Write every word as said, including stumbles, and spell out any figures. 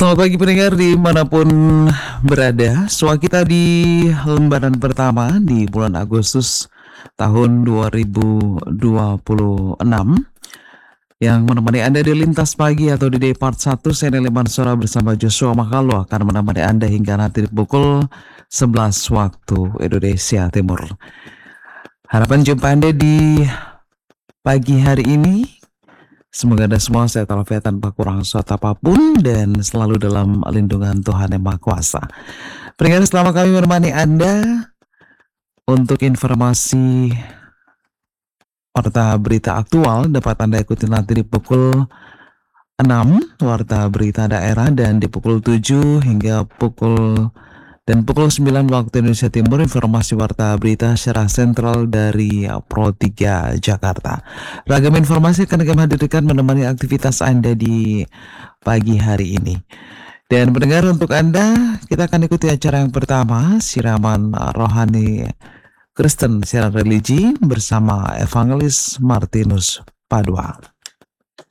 Selamat pagi pendengar dimanapun berada. Soal kita di lembaran pertama di bulan Agustus tahun dua ribu dua puluh enam yang menemani Anda di Lintas Pagi atau di day part satu. Saya Neleman Sora bersama Joshua Makalo akan menemani Anda hingga nanti pukul sebelas waktu Indonesia Timur. Harapan jumpa Anda di pagi hari ini, semoga Anda semua sehat walafiat tanpa kurang suatu apapun dan selalu dalam lindungan Tuhan Yang Maha Kuasa. Pendengar, selama kami menemani Anda untuk informasi warta berita aktual dapat Anda ikuti nanti di pukul enam warta berita daerah dan di pukul tujuh hingga pukul dan pukul sembilan waktu Indonesia Timur informasi warta berita secara sentral dari Pro tiga Jakarta. Ragam informasi akan kami hadirkan menemani aktivitas Anda di pagi hari ini. Dan pendengar, untuk Anda, kita akan ikuti acara yang pertama, siraman rohani Kristen secara religi bersama Evangelis Martinus Padua.